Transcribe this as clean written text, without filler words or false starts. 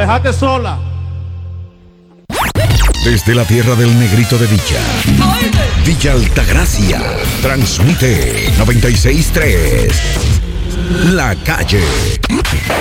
dejaste sola. Desde la tierra del negrito de Villa, Villa Altagracia, transmite 96.3, La Calle.